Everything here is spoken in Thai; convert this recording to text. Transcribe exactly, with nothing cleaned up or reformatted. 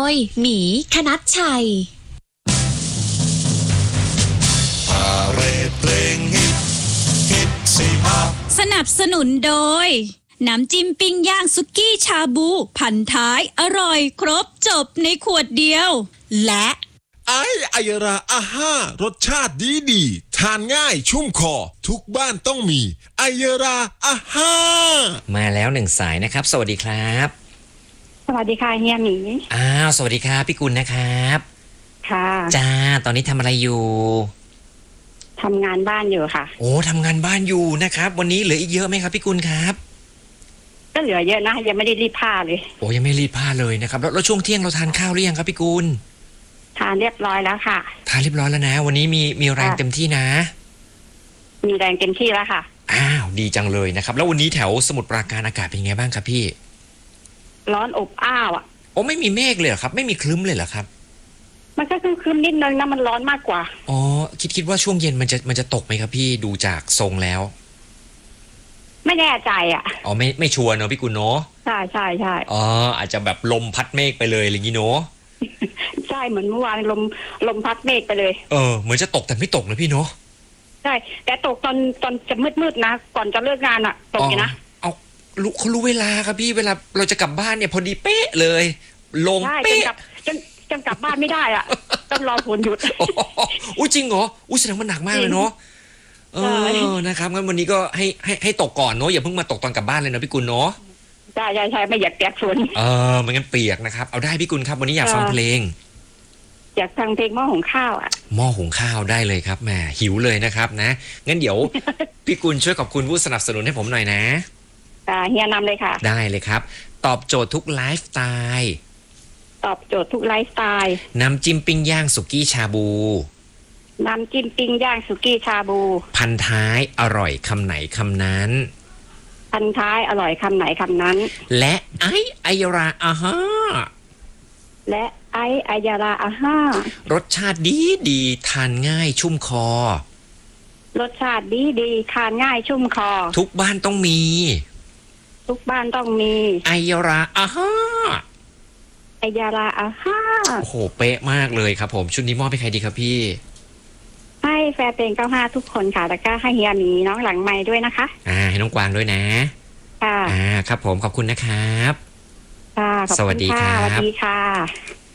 ยหมีคณัชชัยพาเรดเพลงฮิตฮิตสี่ภาคสนับสนุนโดยน้ำจิ้มปิ้งย่างสุกี้ชาบูพันท้ายอร่อยครบจบในขวดเดียวและไอไอยราอาห้ารสชาติดีดีทานง่ายชุ่มคอทุกบ้านต้องมีไอยราอาห้ามาแล้วหนึ่งสายนะครับสวัสดีครับสวัสดีค่ะเฮียหมีอ้าวสวัสดีครับพี่กุลนะครับค่ะจ้าตอนนี้ทำอะไรอยู่ทำงานบ้านอยู่ค่ะโอ้ทำงานบ้านอยู่นะครับวันนี้เหลืออีกเยอะไหมครับพี่กุลครับก็เหลือเยอะนะยังไม่ได้รีดผ้าเลยโอ้ยังไม่รีดผ้าเลยนะครับแล้วช่วงเที่ยงเราทานข้าวหรือยังครับพี่กุลทานเรียบร้อยแล้วค่ะทานเรียบร้อยแล้วนะวันนี้มีมีแรงเต็มที่นะมีแรงเต็มที่แล้วค่ะอ้าวดีจังเลยนะครับแล้ววันนี้แถวสมุทรปราการอากาศเป็นไงบ้างครับพี่ร้อนอบอ้าวอ่ะโอ้ไม่มีเมฆเลยเหรอครับไม่มีครึ้มเลยเหรอครับมันก็คือครึ้มนิดนึงนะมันร้อนมากกว่าอ๋อคิดคิดว่าช่วงเย็นมันจะมันจะตกไหมครับพี่ดูจากทรงแล้วไม่แน่ใจอ่ะอ๋อไม่ไม่ชัวร์เนาะพี่กุลเนาะใช่ใช่ใช่อ๋ออาจจะแบบลมพัดเมฆไปเลยอะไรอย่างงี้เนาะใช่เหมือนเมื่อวานลมลมพัดเมฆไปเลยเออเหมือนจะตกแต่ไม่ตกนะพี่เนาะใช่แต่ตกตอนตอนจะมืดๆนะก่อนจะเลิกงานอ่ะตกอยู่นะเอารู้เขารู้เวลาครับพี่เวลาเราจะกลับบ้านเนี่ยพอดีเป๊ะเลยลงเป๊ะจนจนกลับบ้านไม่ได้อ่ะต้องรอฝนหยุดอุ้ยจริงเหรออุ้ยแสดงมันหนักมากเลยเนาะเออนะครับงั้นวันนี้ก็ให้ให้ให้ตกก่อนเนาะอย่าเพิ่งมาตกตอนกลับบ้านเลยนะพี่กุลเนาะใช่ใช่ใช่ไม่อยากเปียกฝนเออไม่งั้นเปียกนะครับเอาได้พี่กุลครับวันนี้อยากฟังเพลงอยากฟังเพลงหม้อหุงข้าวอ่ะหม้อหุงข้าวได้เลยครับแหมหิวเลยนะครับนะงั้นเดี๋ยวพี่กุลช่วยขอบคุณผู้สนับสนุนให้ผมหน่อยนะเฮียนำเลยค่ะได้เลยครับตอบโจทย์ทุกไลฟ์สไตล์ตอบโจทย์ทุกไลฟ์สไตล์น้ำจิ้มปิ้งย่างสุกี้ชาบูน้ำจิ้มปิ้งย่างสุกี้ชาบูพันท้ายอร่อยคำไหนคำนั้นพันท้ายอร่อยคำไหนคำนั้นและไอไอยราอาฮาและไอไอยาราอาห้ารสชาติดีดีทานง่ายชุ่มคอรสชาติดีดีทานง่ายชุ่มคอทุกบ้านต้องมีทุกบ้านต้องมีไอยาราอาฮาไอยาราอาห้าโอ้โหเป๊ะมากเลยครับผมชุดนี้มอบให้ใครดีครับพี่ให้แฟนเพลงเก้าห้าทุกคนค่ะแล้วก็ให้เฮียหมีน้องหลังไมค์ด้วยนะคะอ่าให้น้องกวางด้วยนะค่ะอ่าครับผมขอบคุณนะครับค่ะสวัสดีครับสวัสดีค่ะ